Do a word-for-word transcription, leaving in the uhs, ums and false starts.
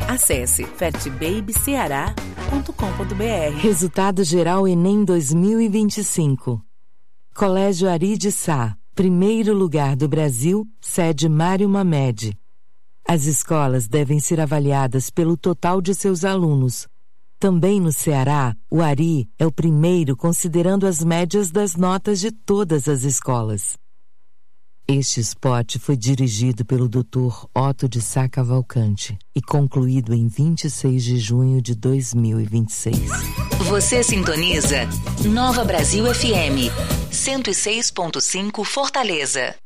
Acesse fat baby ceará ponto com ponto b r. Resultado geral Enem dois mil e vinte e cinco. Colégio Ari de Sá, primeiro lugar do Brasil, sede Mário Mamed. As escolas devem ser avaliadas pelo total de seus alunos. Também no Ceará, o Ari é o primeiro considerando as médias das notas de todas as escolas. Este spot foi dirigido pelo doutor Otto de Sá Cavalcante e concluído em vinte e seis de junho de dois mil e vinte e seis. Você sintoniza Nova Brasil F M, cento e seis ponto cinco Fortaleza.